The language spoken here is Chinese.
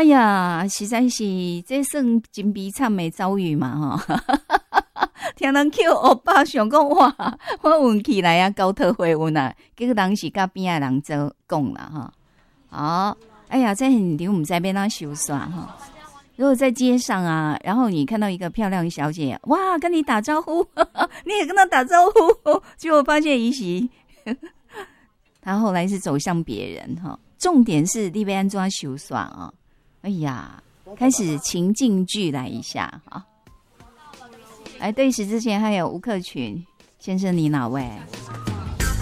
哎呀，实在是这算真悲惨的遭遇嘛吼。听人叫欧巴，想讲哇，我运气来啊，高特回运啊，结果人是甲边的人做讲啦哈。好，哎呀，这很离我们这边那修耍哈。如果在街上啊，然后你看到一个漂亮的小姐，哇，跟你打招呼，你也跟她打招呼，结果发现她后来是走向别人哈。重点是你要安怎修耍啊？哎呀，开始情境剧来一下啊！哎，对时之前还有吴克群先生，你哪位？